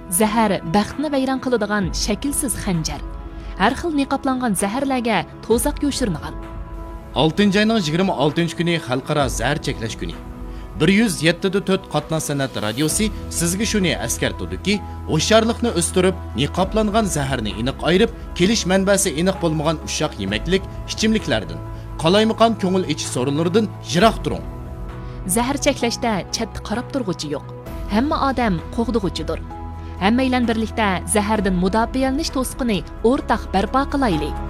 Zəhər bəxtni vayron qiladigan shakilsiz xanjar. Har xil niqoblangan zaharlarga to'zaq yo'shirmagan. 6-ayning 26-kuni xalqaro zahar cheklash kuni. 107.4 qatnoq san'at radiosi sizga shuni eskartadiki, hushyorlikni o'stirib, niqoblangan zaharni aniq ayirib, kelish manbasi aniq bo'lmagan ushaq yemaklik, ichimliklardan, qalaymaqan ko'ngil ichish sorunlaridan yiroq turing. Zahar cheklashda chetda qarab turg'uchi yo'q. Hamma odam qo'g'dug'uchidir. Hammaylan birlikda zahardan mudofialanish to'siqini o'rtaq barpo qilaylik.